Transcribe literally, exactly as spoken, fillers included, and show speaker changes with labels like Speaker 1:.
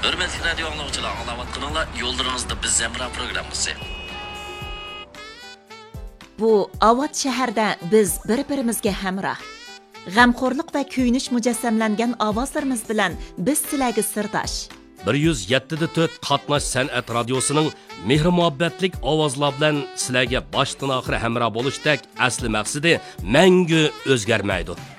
Speaker 1: Hürmetli radyo anlayıcılar, anlavatqanlar, yo'llaringizda biz Zemra programmasi.
Speaker 2: Bu Avat shahrida biz bir-birimizga hamroh. G'amxo'rlik va kuyinish mujassamlangan ovozlarimiz bilan biz sizlarga sirdosh.
Speaker 3: bir yuz yetti nuqta to'rt qatnash san'at radiosining mehr muhabbatlik ovozlar bilan sizlarga boshdan oxir hamroh bo'lishdek asli maqsadi mangu o'zgarmaydi.